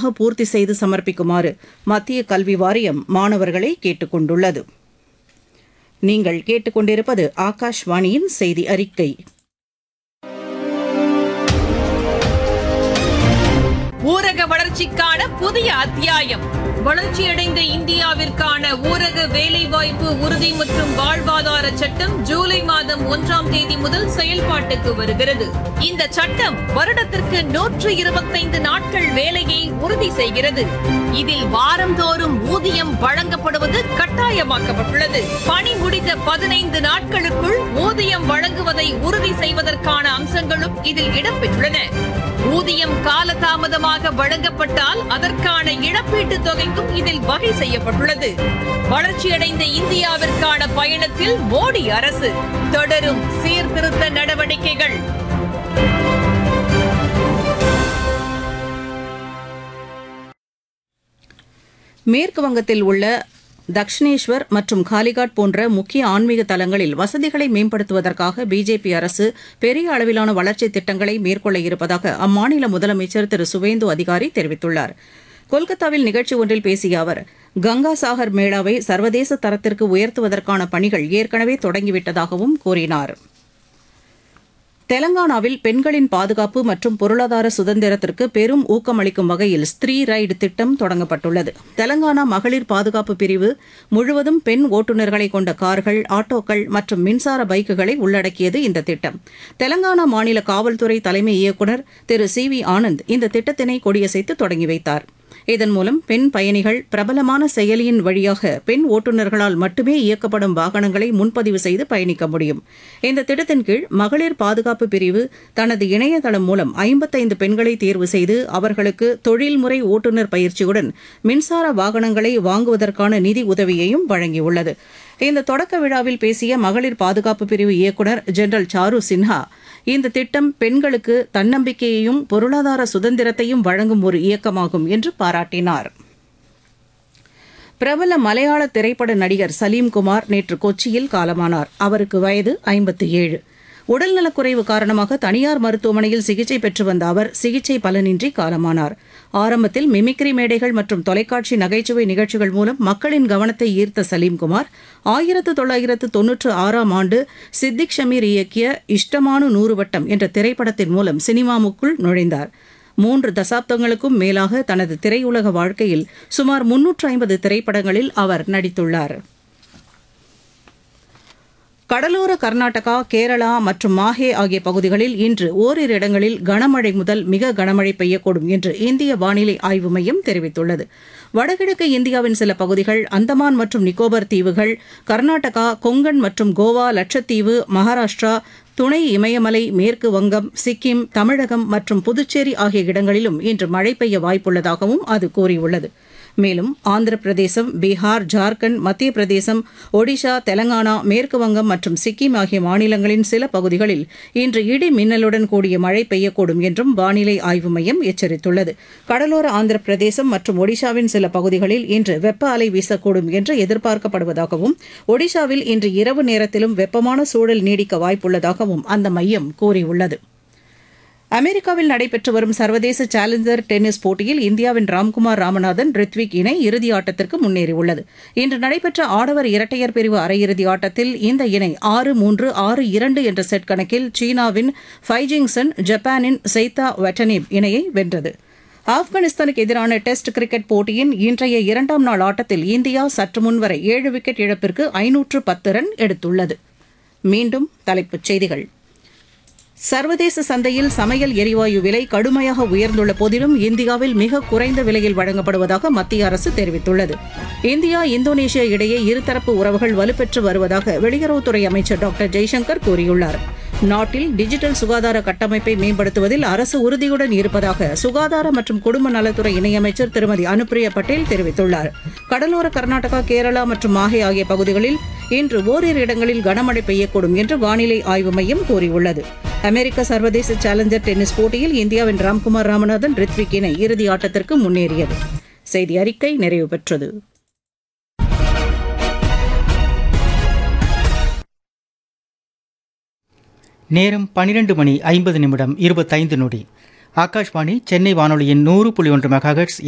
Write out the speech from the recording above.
முழுமையாக பூர்த்தி செய்து சமர்ப்பிக்குமாறு மத்திய கல்வி வாரியம் மாணவர்களை கேட்டுக் கொண்டுள்ளது. நீங்கள் கேட்டுக்கொண்டிருப்பது ஆகாஷ்வாணியின் செய்தி அறிக்கை. ஊரக வளர்ச்சிக்கான புதிய அத்தியாயம். வளர்ச்சியடைந்த இந்தியாவிற்கான ஊரக வேலைவாய்ப்பு உறுதி மற்றும் வாழ்வாதார சட்டம் ஜூலை மாதம் 1ஆம் தேதி முதல் செயல்பாட்டுக்கு வருகிறது. இந்த சட்டம் வருடத்திற்கு 125 நாட்கள் வேலையை உறுதி செய்கிறது. இதில் வாரந்தோறும் ஊதியம் வழங்கப்படுவது கட்டாயமாக்கப்பட்டுள்ளது. பணி முடிந்த 15 நாட்களுக்குள் ஊதியம் வழங்குவதை உறுதி செய்வதற்கான அம்சங்களும் இதில் இடம்பெற்றுள்ளன. ஊதியம் காலதாமதமாக வழங்கப்பட்டால் அதற்கான இழப்பீட்டுத் தொகைக்கும் இதில் வகை செய்யப்பட்டுள்ளது. வளர்ச்சியடைந்த இந்தியாவிற்கான பயணத்தில் மோடி அரசு தொடரும் சீர்திருத்த நடவடிக்கைகள். மேற்கு வங்கத்தில் உள்ள தக்ஷிணேஸ்வர் மற்றும் காலிகாட் போன்ற முக்கிய ஆன்மீக தலங்களில் வசதிகளை மேம்படுத்துவதற்காக பிஜேபி அரசு பெரிய அளவிலான வளர்ச்சித் திட்டங்களை மேற்கொள்ள இருப்பதாக அம்மாநில முதலமைச்சர் திரு சுவேந்து அதிகாரி தெரிவித்துள்ளார். கொல்கத்தாவில் நிகழ்ச்சி ஒன்றில் பேசிய அவர், கங்கா சாகர் மேளாவை சர்வதேச தரத்திற்கு உயர்த்துவதற்கான பணிகள் ஏற்கனவே தொடங்கிவிட்டதாகவும் கூறினார். தெலங்கானாவில் பெண்களின் பாதுகாப்பு மற்றும் பொருளாதார சுதந்திரத்திற்கு பெரும் ஊக்கமளிக்கும் வகையில் ஸ்திரீ ரைடு திட்டம் தொடங்கப்பட்டுள்ளது. தெலங்கானா மகளிர் பாதுகாப்பு பிரிவு முழுவதும் பெண் ஓட்டுநர்களை கொண்ட கார்கள், ஆட்டோக்கள் மற்றும் மின்சார பைக்குகளை உள்ளடக்கியது இந்த திட்டம். தெலங்கானா மாநில காவல்துறை தலைமை இயக்குநர் திரு சி.வி. ஆனந்த் இந்த திட்டத்தினை கொடியசைத்து தொடங்கி வைத்தார். இதன் மூலம் பெண் பயணிகள் பிரபலமான செயலியின் வழியாக பெண் ஓட்டுநர்களால் மட்டுமே இயக்கப்படும் வாகனங்களை முன்பதிவு செய்து பயணிக்க முடியும். இந்த திட்டத்தின் கீழ் மகளிர் பாதுகாப்பு பிரிவு தனது இணையதளம் மூலம் 55 பெண்களை தேர்வு செய்து அவர்களுக்கு தொழில்முறை ஓட்டுநர் பயிற்சியுடன் மின்சார வாகனங்களை வாங்குவதற்கான நிதி உதவியையும் வழங்கியுள்ளது. இந்த தொடக்க விழாவில் பேசிய மகளிர் பாதுகாப்பு பிரிவு இயக்குநர் ஜெனரல் சாரு சின்ஹா, இந்த திட்டம் பெண்களுக்கு தன்னம்பிக்கையையும் பொருளாதார சுதந்திரத்தையும் வழங்கும் ஒரு இயக்கமாகும் என்று பாராட்டினார். பிரபல மலையாள திரைப்பட நடிகர் சலீம்குமார் நேற்று கொச்சியில் காலமானார். அவருக்கு வயது 57. உடல்நலக்குறைவு காரணமாக தனியார் மருத்துவமனையில் சிகிச்சை பெற்று வந்த அவர் சிகிச்சை பலனின்றி காலமானார். ஆரம்பத்தில் மிமிக்ரி மேடைகள் மற்றும் தொலைக்காட்சி நகைச்சுவை நிகழ்ச்சிகள் மூலம் மக்களின் கவனத்தை ஈர்த்த சலீம்குமார் 1996ஆம் ஆண்டு சித்திக் ஷமீர் இயக்கிய இஷ்டமானு 100 வட்டம் என்ற திரைப்படத்தின் மூலம் சினிமாவுக்குள் நுழைந்தார். 3 தசாப்தங்களுக்கும் மேலாக தனது திரையுலக வாழ்க்கையில் சுமார் 350 திரைப்படங்களில் அவர் நடித்துள்ளார். கடலோர கர்நாடகா, கேரளா மற்றும் மாஹே ஆகிய பகுதிகளில் இன்று ஓரிரு இடங்களில் கனமழை முதல் மிக கனமழை பெய்யக்கூடும் என்று இந்திய வானிலை ஆய்வு மையம் தெரிவித்துள்ளது. வடகிழக்கு இந்தியாவின் சில பகுதிகள், அந்தமான் மற்றும் நிக்கோபர் தீவுகள், கர்நாடகா, கொங்கன் மற்றும் கோவா, லட்சத்தீவு, மகாராஷ்டிரா, துணை இமயமலை, மேற்கு வங்கம், சிக்கிம், தமிழகம் மற்றும் புதுச்சேரி ஆகிய இடங்களிலும் இன்று மழை பெய்ய வாய்ப்புள்ளதாகவும் அது கூறியுள்ளது. மேலும் ஆந்திர பிரதேசம், பீகார், ஜார்க்கண்ட், மத்திய பிரதேசம், ஒடிஷா, தெலங்கானா, மேற்கு வங்கம் மற்றும் சிக்கிம் ஆகிய மாநிலங்களின் சில பகுதிகளில் இன்று இடி மின்னலுடன் கூடிய மழை பெய்யக்கூடும் என்றும் வானிலை ஆய்வு மையம் எச்சரித்துள்ளது. கடலோர ஆந்திர பிரதேசம் மற்றும் ஒடிஷாவின் சில பகுதிகளில் இன்று வெப்ப அலை வீசக்கூடும் என்று எதிர்பார்க்கப்படுவதாகவும், ஒடிஷாவில் இன்று இரவு நேரத்திலும் வெப்பமான சூழல் நீடிக்க வாய்ப்புள்ளதாகவும் அந்த மையம் கூறியுள்ளது. அமெரிக்காவில் நடைபெற்று வரும் சர்வதேச சேலஞ்சர் டென்னிஸ் போட்டியில் இந்தியாவின் ராம்குமார் ராமநாதன், ரித்விக் இணை இறுதி ஆட்டத்திற்கு முன்னேறியுள்ளது. இன்று நடைபெற்ற ஆடவர் இரட்டையர் பிரிவு அரையிறுதி ஆட்டத்தில் இந்த இணை 6-3, 6-2 என்ற செட் கணக்கில் சீனாவின் ஃபைஜிங்சன், ஜப்பானின் செய்தா வெட்டனேப் இணையை வென்றது. ஆப்கானிஸ்தானுக்கு எதிரான டெஸ்ட் கிரிக்கெட் போட்டியின் இன்றைய 2ஆம் நாள் ஆட்டத்தில் இந்தியா சற்று முன்வரை 7 விக்கெட் இழப்பிற்கு 510 ரன் எடுத்துள்ளது. மீண்டும் தலைப்புச் செய்திகள். சர்வதேச சந்தையில் சமையல் எரிவாயு விலை கடுமையாக உயர்ந்துள்ள போதிலும் இந்தியாவில் மிக குறைந்த விலையில் வழங்கப்படுவதாக மத்திய அரசு தெரிவித்துள்ளது. இந்தியா, இந்தோனேஷியா இடையே இருதரப்பு உறவுகள் வலுப்பெற்று வருவதாக வெளியுறவுத்துறை அமைச்சர் டாக்டர் ஜெய்சங்கர் கூறியுள்ளார். நாட்டில் டிஜிட்டல் சுகாதார கட்டமைப்பை மேம்படுத்துவதில் அரசு உறுதியுடன் இருப்பதாக சுகாதார மற்றும் குடும்ப நலத்துறை இணையமைச்சர் திருமதி அனுப்பிரியா பட்டேல் தெரிவித்துள்ளார். கடலோர கர்நாடகா, கேரளா மற்றும் மாஹே ஆகிய பகுதிகளில் இன்று ஓரிரு இடங்களில் கனமழை பெய்யக்கூடும் என்று வானிலை ஆய்வு மையம் கூறியுள்ளது. அமெரிக்க சர்வதேச சேலஞ்சர் டென்னிஸ் போட்டியில் இந்தியாவின் ராம்குமார் ராமநாதன், ரித்விக் இணை இறுதி ஆட்டத்திற்கு முன்னேறியது. செய்தி அறிக்கை நிறைவு பெற்றது. நேரம் 12:50 25 ஆகாஷ்வாணி சென்னை வானொலியின் 100.1 மெகாஹெர்ட்ஸ்